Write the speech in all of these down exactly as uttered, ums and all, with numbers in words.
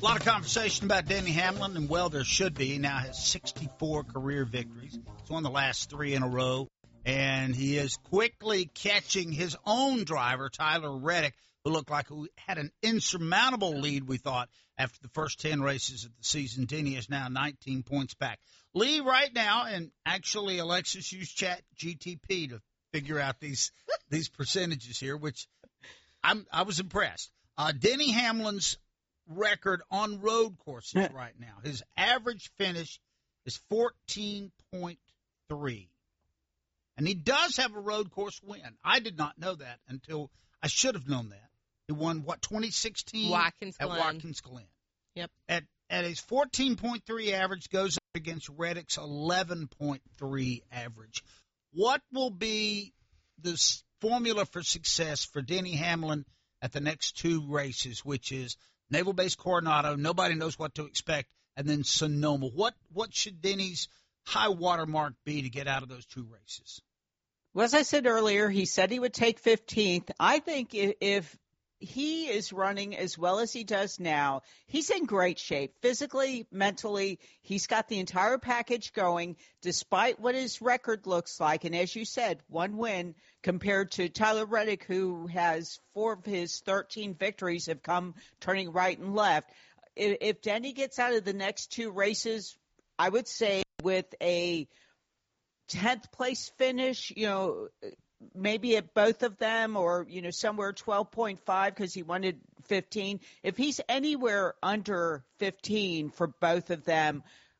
A lot of conversation about Denny Hamlin, and, well, there should be. He now has sixty-four career victories. He's won the last three in a row, and he is quickly catching his own driver, Tyler Reddick, who looked like he had an insurmountable lead, we thought, after the first ten races of the season. Denny is now nineteen points back. Lee, right now, and actually Alexis used Chat G T P to figure out these these percentages here, which I'm, I was impressed. Uh, Denny Hamlin's record on road courses right now, his average finish is fourteen point three. And he does have a road course win. I did not know that until I should have known that. He won, what, twenty sixteen? Watkins at Glen. Watkins Glen. Yep. At, at his fourteen point three average goes up against Reddick's eleven point three average. What will be the formula for success for Denny Hamlin at the next two races, which is Naval Base Coronado, nobody knows what to expect, and then Sonoma? What what should Denny's high water mark be to get out of those two races? Well, as I said earlier, he said he would take fifteenth. I think if, if he is running as well as he does now, he's in great shape. Physically, mentally, he's got the entire package going, despite what his record looks like. And as you said, one win compared to Tyler Reddick, who has four of his thirteen victories have come turning right and left. If, if Denny gets out of the next two races, I would say with a tenth place finish, you know, maybe at both of them, or, you know, somewhere twelve point five because he wanted fifteen. If he's anywhere under fifteen for both of them,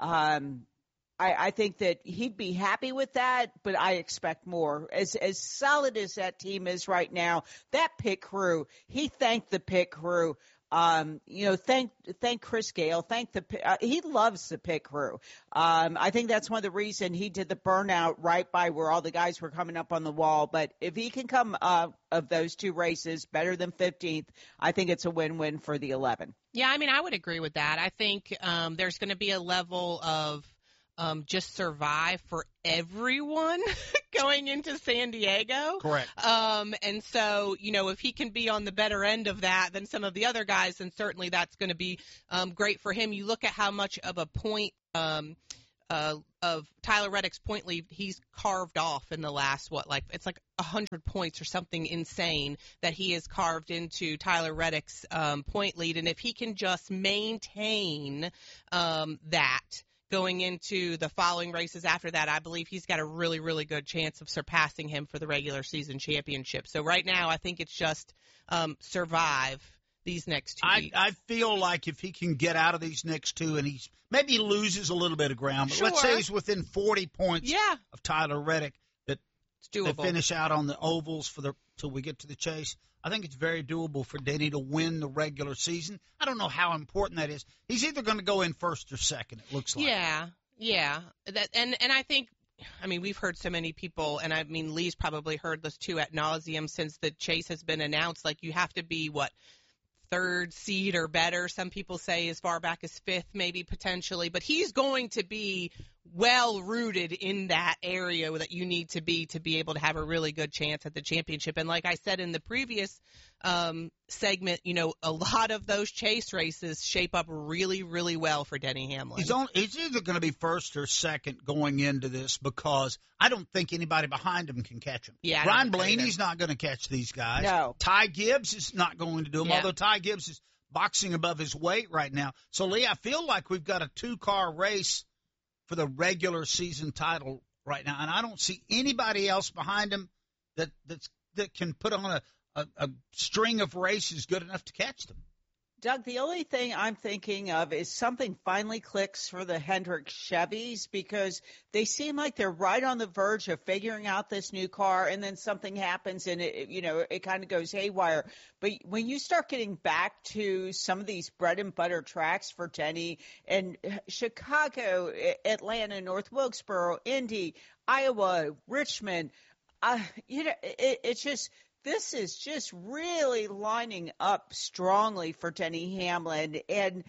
um, I, I think that he'd be happy with that, but I expect more. As as solid as that team is right now, that pit crew, he thanked the pit crew. Um, you know, thank thank Chris Gale. Thank the uh, he loves the pit crew. Um, I think that's one of the reasons he did the burnout right by where all the guys were coming up on the wall. But if he can come uh, of those two races better than fifteenth, I think it's a win-win for the eleven. Yeah, I mean, I would agree with that. I think um, there's going to be a level of um, just survive for everyone going into San Diego. Correct. Um, and so, you know, if he can be on the better end of that than some of the other guys, then certainly that's going to be um, great for him. You look at how much of a point um, uh, of Tyler Reddick's point lead he's carved off in the last, what, like, it's like one hundred points or something insane that he has carved into Tyler Reddick's um, point lead. And if he can just maintain um, that, going into the following races after that, I believe he's got a really, really good chance of surpassing him for the regular season championship. So right now, I think it's just um, survive these next two I, weeks. I feel like if he can get out of these next two, and he's maybe he loses a little bit of ground, but Sure. let's say he's within forty points Yeah. of Tyler Reddick, that It's doable. they finish out on the ovals for the till we get to the chase. I think it's very doable for Denny to win the regular season. I don't know how important that is. He's either going to go in first or second, it looks like. Yeah, yeah. That and and I think, I mean, we've heard so many people, and I mean, Lee's probably heard this too ad nauseum since the chase has been announced. Like, you have to be, what, third seed or better. Some people say as far back as fifth, maybe potentially. But he's going to be well rooted in that area that you need to be to be able to have a really good chance at the championship. And like I said in the previous um, segment, you know, a lot of those chase races shape up really, really well for Denny Hamlin. He's, on, he's either going to be first or second going into this, because I don't think anybody behind him can catch him. Yeah, I don't Ryan think so Blaney's either. not going to catch these guys. No. Ty Gibbs is not going to do them, Yeah. although Ty Gibbs is boxing above his weight right now. So, Lee, I feel like we've got a two-car race for the regular season title right now, and I don't see anybody else behind him that that's, that can put on a, a, a string of races good enough to catch them. Doug, the only thing I'm thinking of is something finally clicks for the Hendrick Chevys, because they seem like they're right on the verge of figuring out this new car, and then something happens and it, you know, it kind of goes haywire. But when you start getting back to some of these bread and butter tracks for Denny, and Chicago, Atlanta, North Wilkesboro, Indy, Iowa, Richmond, uh, you know, it, it's just – this is just really lining up strongly for Denny Hamlin. And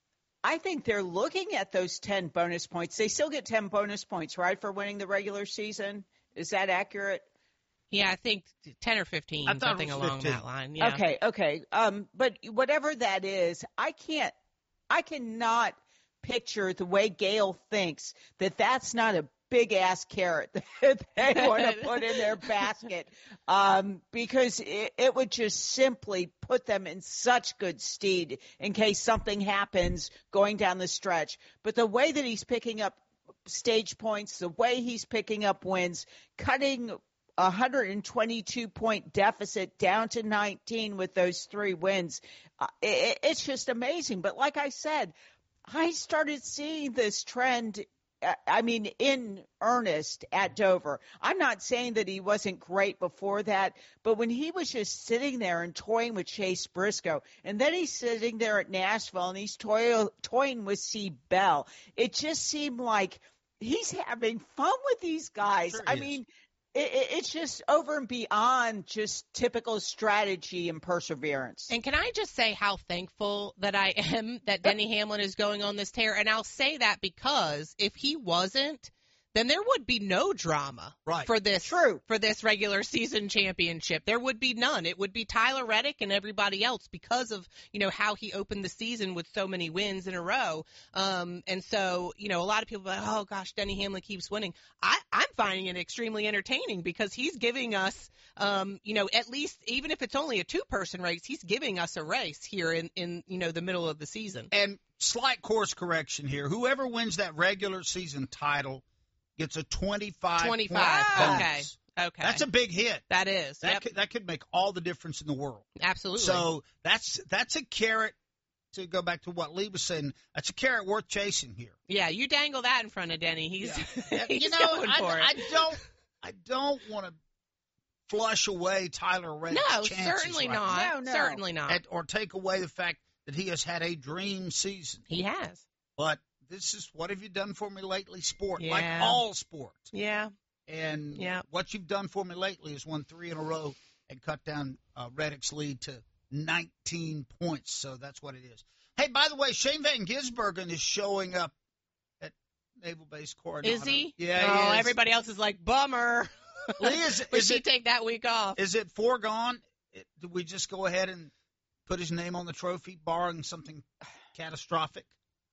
I think they're looking at those ten bonus points. They still get ten bonus points, right, for winning the regular season? Is that accurate? Yeah, I think ten or fifteen, I thought it something was along fifteen. that line. Yeah. Okay, okay. Um, but whatever that is, I can't I cannot picture the way Gale thinks that that's not a big-ass carrot that they want to put in their basket, um, because it, it would just simply put them in such good stead in case something happens going down the stretch. But the way that he's picking up stage points, the way he's picking up wins, cutting a one hundred twenty-two point deficit down to nineteen with those three wins, uh, it, it's just amazing. But like I said, I started seeing this trend, I mean, in earnest at Dover. I'm not saying that he wasn't great before that, but when he was just sitting there and toying with Chase Briscoe, and then he's sitting there at Nashville and he's toy, toying with C. Bell, it just seemed like he's having fun with these guys. Sure I is. mean, it, it's just over and beyond just typical strategy and perseverance. And can I just say how thankful that I am that Denny Hamlin is going on this tear? And I'll say that because if he wasn't, then there would be no drama Right. for this True. for this regular season championship. There would be none. It would be Tyler Reddick and everybody else because of, you know, how he opened the season with so many wins in a row. Um, and so, you know, a lot of people are like, oh, gosh, Denny Hamlin keeps winning. I, I'm finding it extremely entertaining because he's giving us, um, you know, at least even if it's only a two-person race, he's giving us a race here in, in, you know, the middle of the season. And slight course correction here. Whoever wins that regular season title gets a twenty-five twenty-five. point Okay. bonus. Okay. That's a big hit. That is. That Yep. could, that could make all the difference in the world. Absolutely. So that's that's a carrot. To go back to what Lee was saying, that's a carrot worth chasing here. yeah, you dangle that in front of Denny. He's, Yeah. he's you know, going I, for it. I don't, I don't want to flush away Tyler Reddick's No, chances certainly right not. No, no. Certainly now, not. and- or take away the fact that he has had a dream season. He has. But this is what have you done for me lately, sport, like Yeah. all sports. Yeah. And Yeah. what you've done for me lately is won three in a row and cut down uh, Reddick's lead to nineteen points. So that's what it is. Hey, by the way, Shane Van Gisbergen is showing up at Naval Base Coronado. Is he? Yeah, Oh, he is. everybody else is like, bummer. Lee, is, we is should it take that week off. is it foregone? It, did we just go ahead and put his name on the trophy, barring something catastrophic?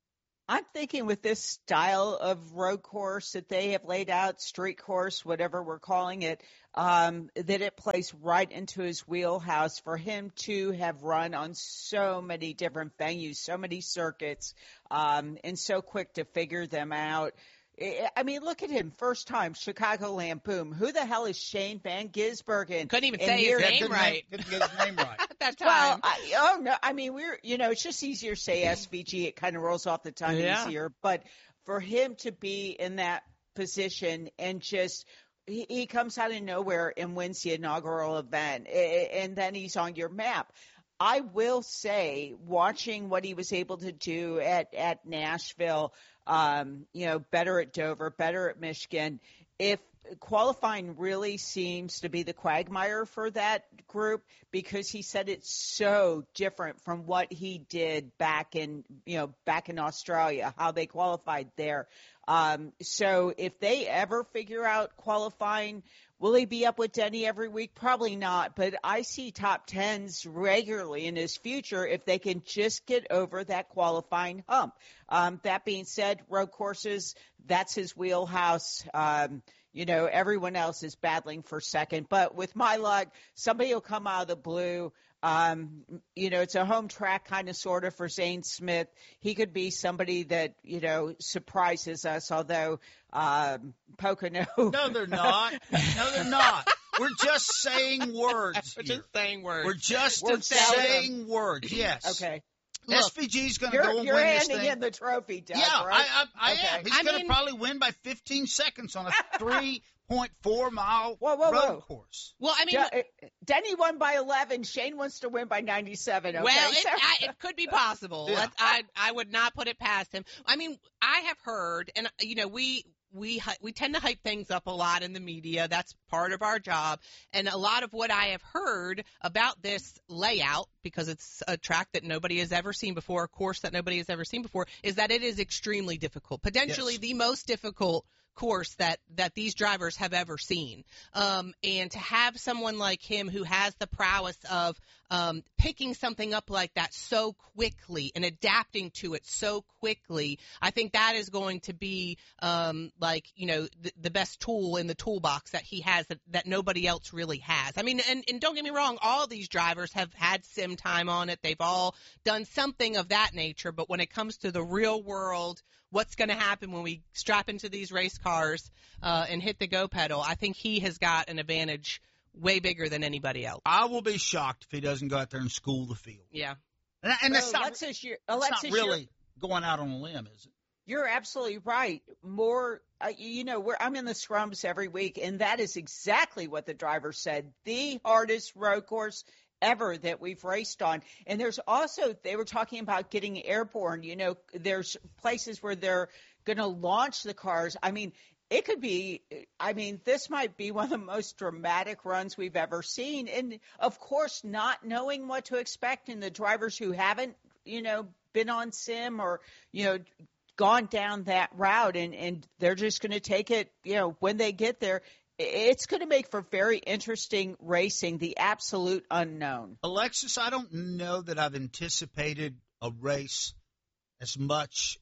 I'm thinking with this style of road course that they have laid out, street course, whatever we're calling it, um, that it plays right into his wheelhouse for him to have run on so many different venues, so many circuits, um, and so quick to figure them out. I I mean, look at him. First time, Chicago Lampoon. Who the hell is Shane Van Gisbergen? Couldn't even And say his here- Yeah, name couldn't right. Name, couldn't get his name right. At that Well, time. I, oh no, I mean we're you know it's just easier to say S V G. It kind of rolls off the tongue Yeah. easier. But for him to be in that position and just he, he comes out of nowhere and wins the inaugural event, a- and then he's on your map. I will say, watching what he was able to do at at Nashville, um, you know, better at Dover, better at Michigan. If qualifying really seems to be the quagmire for that group because he said it's so different from what he did back in, you know, back in Australia, how they qualified there. Um, so if they ever figure out qualifying, will he be up with Denny every week? Probably not, but I see top tens regularly in his future if they can just get over that qualifying hump. Um, that being said, road courses, that's his wheelhouse. Um, You know, everyone else is battling for second. But with my luck, somebody will come out of the blue. Um, you know, it's a home track kind of sort of for Zane Smith. He could be somebody that, you know, surprises us, although um, Pocono. No, they're not. No, they're not. We're just saying words We're here. just saying words. We're just We're saying words. Yes. Okay. Look, S V G's going to go You're, and you're win this handing thing. in the trophy, Doug, yeah, right? I, I, I Okay. am. He's I going to mean- probably win by fifteen seconds on a three point four mile Whoa, whoa, road whoa. course. well, I mean, De- Denny won by eleven. Shane wants to win by ninety-seven. Okay? well, it, So- I, it could be possible. Yeah. Let's- I I would not put it past him. I mean, I have heard, and you know, we we hy- we tend to hype things up a lot in the media. That's part of our job. And a lot of what I have heard about this layout, because it's a track that nobody has ever seen before, a course that nobody has ever seen before, is that it is extremely difficult, potentially Yes. the most difficult course that, that these drivers have ever seen. Um, and to have someone like him who has the prowess of um, picking something up like that so quickly and adapting to it so quickly, I think that is going to be um, like, you know, the, the best tool in the toolbox that he has that, that nobody else really has. I mean, and, and don't get me wrong, all these drivers have had sim time on it. They've all done something of that nature. But when it comes to the real world, what's going to happen when we strap into these race cars uh, and hit the go pedal, I think he has got an advantage way bigger than anybody else. I will be shocked if he doesn't go out there and school the field. Yeah. And, and that's well, not, Alexis, you're, that's Alexis, not really you're, going out on a limb, is it? You're absolutely right. More, uh, you know, we're, I'm in the scrums every week, and that is exactly what the driver said. The hardest road course ever that we've raced on. And there's also, they were talking about getting airborne. You know, there's places where they're going to launch the cars. I mean, it could be, I mean, this might be one of the most dramatic runs we've ever seen. And, of course, not knowing what to expect, and the drivers who haven't, you know, been on sim or, you know, gone down that route, and, and they're just going to take it, you know, when they get there. It's going to make for very interesting racing, the absolute unknown. Alexis, I don't know that I've anticipated a race as much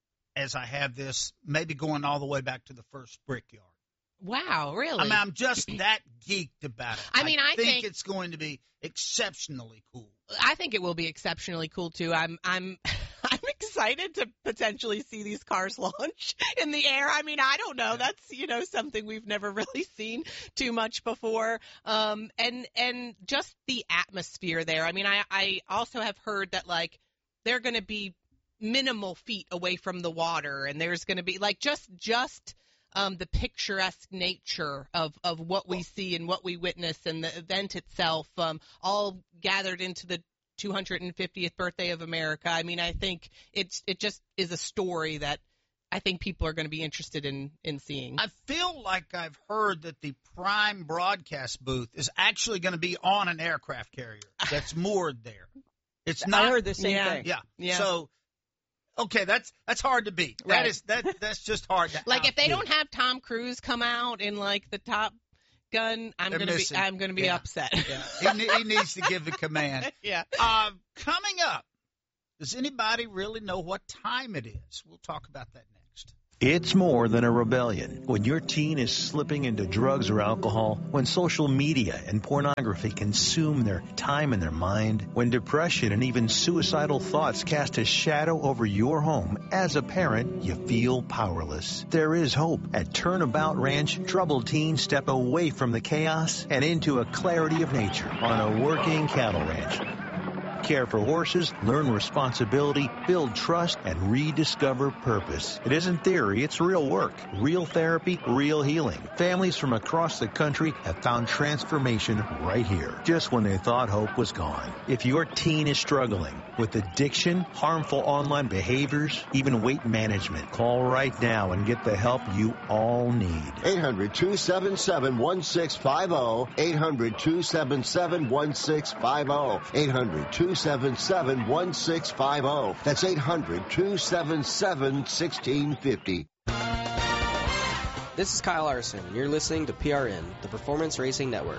as I have this, maybe going all the way back to the first Brickyard. Wow, really? I mean, I'm just that geeked about it. I mean, I, I think, think it's going to be exceptionally cool. I think it will be exceptionally cool too. I'm I'm I'm excited to potentially see these cars launch in the air. I mean, I don't know. That's, you know, something we've never really seen too much before. Um, and and just the atmosphere there. I mean, I I also have heard that like they're going to be minimal feet away from the water, and there's going to be like just just um, the picturesque nature of, of what we see and what we witness, and the event itself, um, all gathered into the two hundred fiftieth birthday of America. I mean, I think it's it just is a story that I think people are going to be interested in in seeing. I feel like I've heard that the Prime broadcast booth is actually going to be on an aircraft carrier that's moored there. It's not. I heard the same yeah. thing. Yeah. Yeah. So, okay, that's that's hard to beat. Right. That is that that's just hard to Like if they outdo. don't have Tom Cruise come out in like the Top Gun, I'm They're gonna missing. be I'm gonna be Yeah. upset. Yeah. He, ne- he needs to give the command. yeah. Uh, coming up, does anybody really know what time it is? We'll talk about that next. It's more than a rebellion. When your teen is slipping into drugs or alcohol, when social media and pornography consume their time and their mind, when depression and even suicidal thoughts cast a shadow over your home, as a parent, you feel powerless. There is hope. At Turnabout Ranch, troubled teens step away from the chaos and into a clarity of nature on a working cattle ranch. Care for horses, learn responsibility, build trust, and rediscover purpose. It isn't theory, it's real work. Real therapy, real healing. Families from across the country have found transformation right here, just when they thought hope was gone. If your teen is struggling with addiction, harmful online behaviors, even weight management, call right now and get the help you all need. eight hundred, two seven seven, one six five zero. eight hundred, two seven seven, one six five zero. eight hundred, two seven seven, one six five zero. That's eight hundred, two seven seven, one six five zero. This is Kyle Larson, and you're listening to P R N, the Performance Racing Network.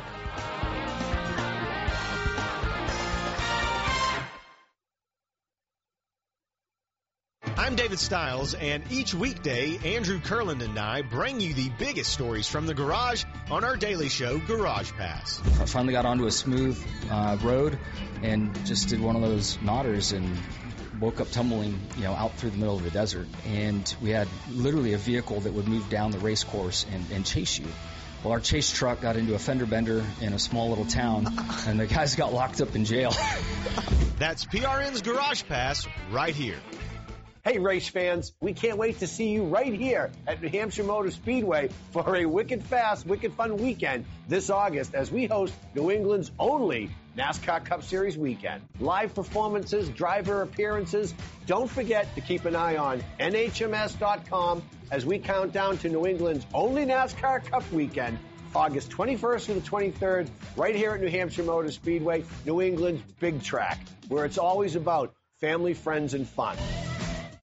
I'm David Stiles, and each weekday, Andrew Kurland and I bring you the biggest stories from the garage on our daily show, Garage Pass. I finally got onto a smooth uh, road and just did one of those nodders and woke up tumbling, you know, out through the middle of the desert. And we had literally a vehicle that would move down the race course and, and chase you. Well, our chase truck got into a fender bender in a small little town, and the guys got locked up in jail. That's P R N's Garage Pass right here. Hey, race fans, we can't wait to see you right here at New Hampshire Motor Speedway for a wicked fast, wicked fun weekend this August as we host New England's only NASCAR Cup Series weekend. Live performances, driver appearances. Don't forget to keep an eye on N H M S dot com as we count down to New England's only NASCAR Cup weekend, August twenty-first to the twenty-third, right here at New Hampshire Motor Speedway, New England's big track, where it's always about family, friends, and fun.